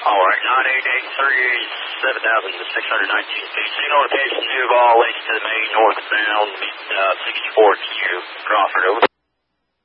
All right, 988-387,619 feet. Signal location Duval, leads to the main northbound 64Q. Crawford, over.